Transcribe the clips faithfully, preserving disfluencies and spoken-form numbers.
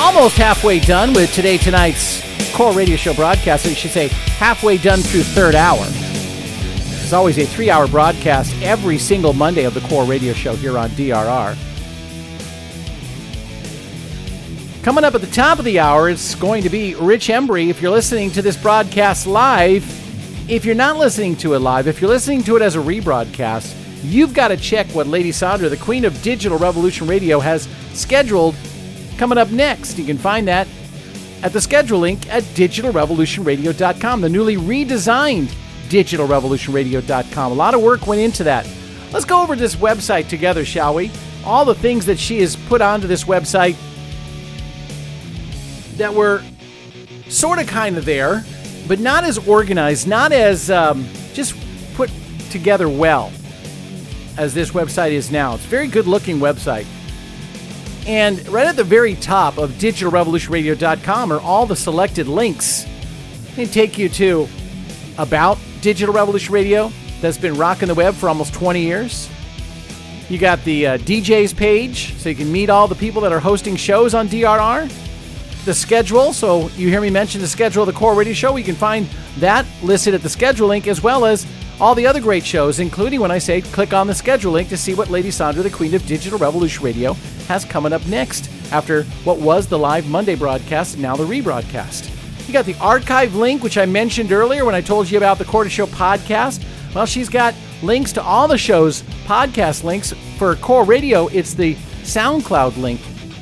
almost halfway done with Today Tonight's Core Radio Show broadcast. So you should say halfway done through third hour. There's always a three-hour broadcast every single Monday of the Core Radio Show here on D R R. Coming up at the top of the hour, it's going to be Rich Embry. If you're listening to this broadcast live, if you're not listening to it live, if you're listening to it as a rebroadcast, you've got to check what Lady Sandra, the Queen of Digital Revolution Radio, has scheduled coming up next. You can find that at the schedule link at digital revolution radio dot com, the newly redesigned digital revolution radio dot com. A lot of work went into that. Let's go over this website together, shall we? All the things that she has put onto this website that were sort of kind of there, but not as organized, not as um, just put together well as this website is now. It's a very good-looking website. And right at the very top of digital revolution radio dot com are all the selected links. They take you to About Digital Revolution Radio, that's been rocking the web for almost twenty years. You got the uh, D Js page, so you can meet all the people that are hosting shows on D R R. The schedule, so you hear me mention the schedule of the Core Radio Show. You can find that listed at the schedule link, as well as all the other great shows, including when I say click on the schedule link to see what Lady Sandra, the Queen of Digital Revolution Radio, has coming up next after what was the live Monday broadcast and now the rebroadcast. You got the archive link, which I mentioned earlier when I told you about the Core Radio Show podcast. Well, she's got links to all the show's podcast links. For Core Radio, it's the SoundCloud link.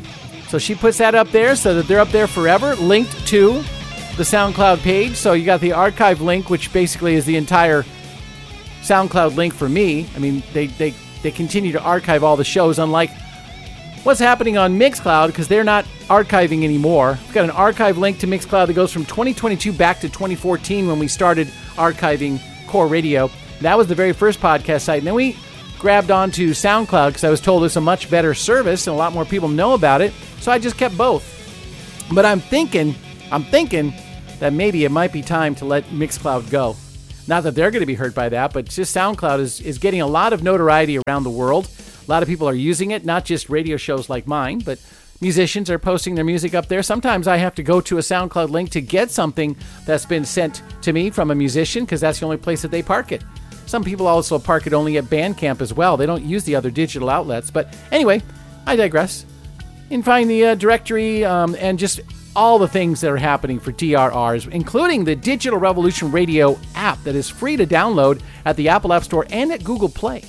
So she puts that up there so that they're up there forever, linked to the SoundCloud page. So you got the archive link, which basically is the entire SoundCloud link for me. I mean, they they, they continue to archive all the shows, unlike what's happening on Mixcloud, because they're not archiving anymore. We've got an archive link to Mixcloud that goes from twenty twenty-two back to twenty fourteen when we started archiving Core Radio. That was the very first podcast site. And then we grabbed onto SoundCloud because I was told it's a much better service and a lot more people know about it. So I just kept both. But I'm thinking, I'm thinking that maybe it might be time to let Mixcloud go. Not that they're going to be hurt by that, but just SoundCloud is, is getting a lot of notoriety around the world. A lot of people are using it, not just radio shows like mine, but musicians are posting their music up there. Sometimes I have to go to a SoundCloud link to get something that's been sent to me from a musician because that's the only place that they park it. Some people also park it only at Bandcamp as well. They don't use the other digital outlets. But anyway, I digress. You can find the uh, directory um, and just all the things that are happening for D R Rs, including the Digital Revolution Radio app that is free to download at the Apple App Store and at Google Play.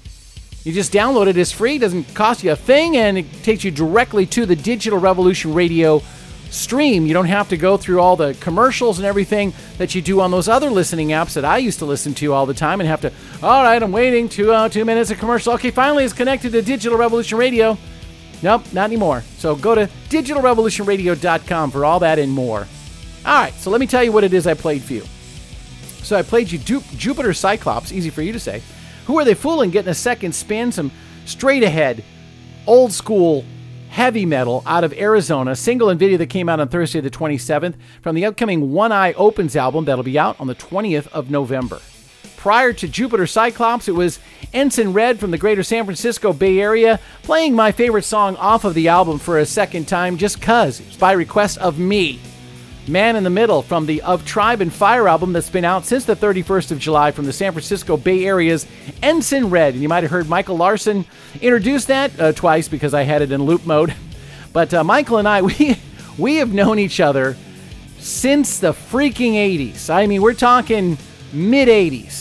You just download it. It's free, doesn't cost you a thing, and it takes you directly to the Digital Revolution Radio stream. You don't have to go through all the commercials and everything that you do on those other listening apps that I used to listen to all the time and have to, all right, I'm waiting two, uh, two minutes of commercial. Okay, finally it's connected to Digital Revolution Radio. Nope, not anymore. So go to digital revolution radio dot com for all that and more. All right, so let me tell you what it is I played for you. So I played you Ju- Jupiter Cyclops, easy for you to say. Who Are They Fooling? Getting a second spin, some straight ahead, old school heavy metal out of Arizona, single and video that came out on Thursday the twenty-seventh from the upcoming One Eye Opens album that'll be out on the twentieth of November. Prior to Jupiter Cyclops, it was Ensign Red from the greater San Francisco Bay Area playing my favorite song off of the album for a second time just cuz. It was by request of me. Man in the Middle from the Of Tribe and Fire album that's been out since the thirty-first of July from the San Francisco Bay Area's Ensign Red. And you might have heard Michael Larson introduce that uh, twice because I had it in loop mode. But uh, Michael and I, we we have known each other since the freaking eighties. I mean, we're talking mid-eighties.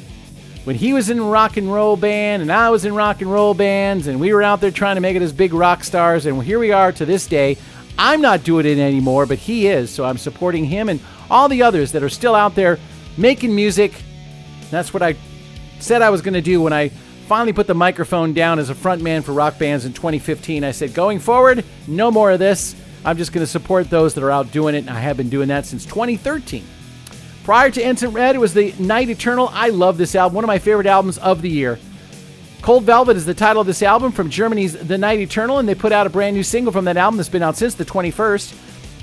When he was in a rock and roll band and I was in rock and roll bands and we were out there trying to make it as big rock stars. And here we are to this day. I'm not doing it anymore, but he is. So I'm supporting him and all the others that are still out there making music. That's what I said I was going to do when I finally put the microphone down as a front man for rock bands in twenty fifteen. I said, going forward, no more of this. I'm just going to support those that are out doing it, and I have been doing that since twenty thirteen. Prior to Ensign Red, it was the Night Eternal. I love this album, one of my favorite albums of the year. Cold Velvet is the title of this album from Germany's The Night Eternal, and they put out a brand new single from that album that's been out since the twenty-first.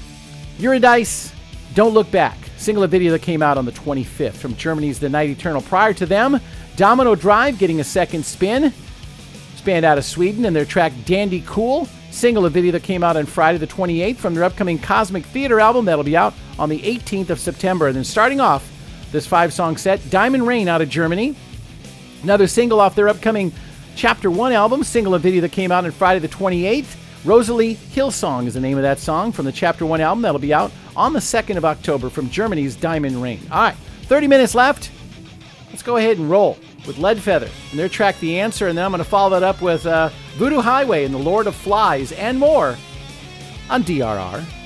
Eurydice, Don't Look Back, single and video that came out on the twenty-fifth from Germany's The Night Eternal. Prior to them, Domino Drive getting a second spin. This band out of Sweden and their track Dandy Cool, single, a video that came out on Friday the twenty-eighth from their upcoming Cosmic Theater album that'll be out on the eighteenth of September. And then starting off this five-song set, Diamond Rain out of Germany, another single off their upcoming Chapter one album, single, a video that came out on Friday the twenty-eighth. Rosalie Hillsong is the name of that song from the Chapter one album that'll be out on the second of October from Germany's Diamond Rain. All right, thirty minutes left. Let's go ahead and roll with Leadfeather and their track The Answer, and then I'm going to follow that up with uh, Voodoo Highway and The Lord of Flies and more on D R R.